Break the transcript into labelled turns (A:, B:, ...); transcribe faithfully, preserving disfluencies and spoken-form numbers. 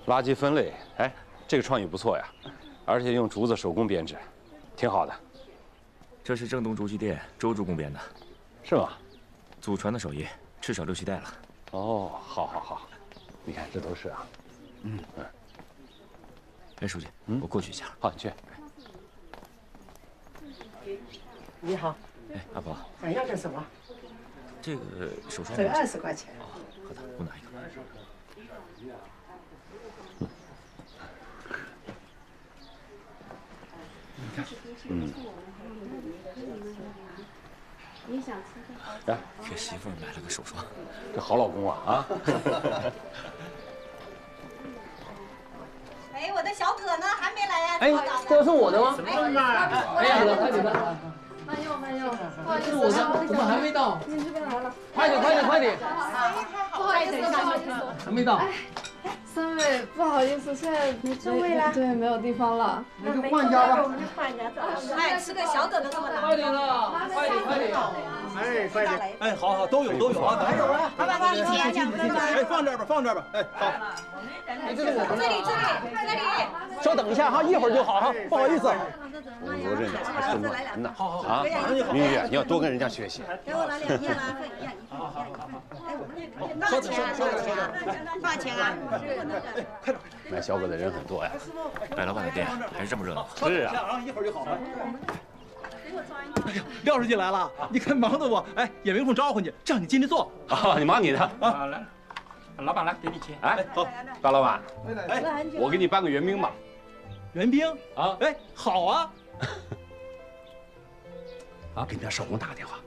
A: 垃圾分类，哎，这个创意不错呀，而且用竹子手工编织，挺好的。
B: 这是正东竹具店周助工编的，
A: 是吗？
B: 祖传的手艺，至少六七代了。
A: 哦，好，好，好，你看这都是啊。嗯嗯。
B: 哎，书记，嗯，我过去一下。
A: 好，你去。
C: 你好。
B: 哎，阿婆。
C: 想要点什么？
B: 这个手刷。
C: 这个二十块钱。
B: 哦，好的，我拿一个。
A: 嗯，
B: 来，给媳妇儿买了个手刷，
A: 这好老公啊啊！
D: 哎，我的小可呢？还没来呀？
E: 哎，这是我的吗？
D: 哎
E: 呀，快点，
F: 慢用慢用，不好意思，
E: 我的怎么还没到？
F: 您这边来了，
E: 快点，快点，快点！
F: 不好意思，不好意思，
E: 还没到。
F: 三位，不好意思，现在
D: 没座位了，
F: 对，没有地方了。
E: 那就换家吧。
D: 我们就换家走。哎，吃个小可都这么难。
E: 快点了，快点，快点！
G: 哎，快点！哎，好好，都有都有啊，
D: 还有啊，爸爸帮你捡，
G: 哎，放这儿吧，放这儿吧。哎，好。
E: 哎，这是我。
D: 这里，这里，这里。
G: 稍等一下哈，一会儿就好哈，不好意思。
A: 我说这哪还真难呢？
G: 好好
A: 啊，明玉，你要多跟人家学习。
D: 给我来两件啦，一样一样一样。哎，我们多少钱啊？多少钱啊？多少钱啊？
G: 快点！
A: 买小可的人很多呀。
B: 白老板的店还是这么热闹。
A: 是啊，
G: 啊，一会儿就好了。哎呀，廖书记来了，你看忙的我，哎，也没空招呼你，叫你进去坐。
A: 啊，你忙你的
G: 啊，来，老板来，给你钱。
A: 哎，好，大老板，哎，我给你办个援兵吧。
G: 援兵
A: 啊，
G: 哎，好啊。
A: 啊，给你家少工打个电话。